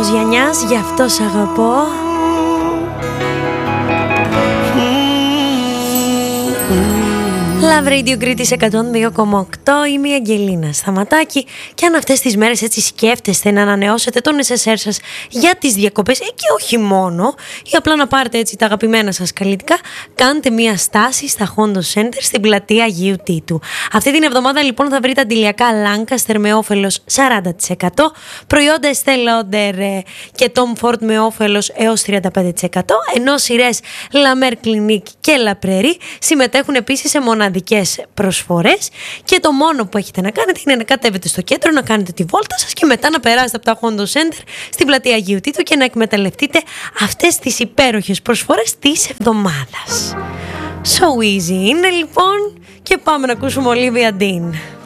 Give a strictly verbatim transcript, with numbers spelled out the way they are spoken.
Κώστας Γιαννιάς, γι' αυτό σ' αγαπώ. Love Radio Κρήτης εκατόν δύο κόμμα οκτώ. Είμαι η Αγγελίνα Σταματάκη και αν αυτές τις μέρες έτσι σκέφτεστε να ανανεώσετε τον ες ες αρ σας για τις διακοπές ή και όχι μόνο, ή απλά να πάρετε έτσι τα αγαπημένα σας καλλιτικά, κάντε μια στάση στα Hondo Center στην πλατεία Αγίου Τίτου. Αυτή την εβδομάδα λοιπόν θα βρείτε αντιλιακά Lancaster με όφελος σαράντα τοις εκατό, προϊόντα Estée Lauder και Tom Ford με όφελος έως τριάντα πέντε τοις εκατό, ενώ σειρές La Mer Clinique και La Prairie συμμετέχουν επίσης σε μοναδικές προσφορές και το μόνο που έχετε να κάνετε είναι να κατέβετε στο κέντρο, να κάνετε τη βόλτα σας και μετά να περάσετε από τα Hondo Center στην πλατεία Αγίου Τίτου και να εκμεταλλευτείτε αυτές τις υπέροχες προσφορές της εβδομάδας. So easy είναι λοιπόν και πάμε να ακούσουμε Olivia Dean.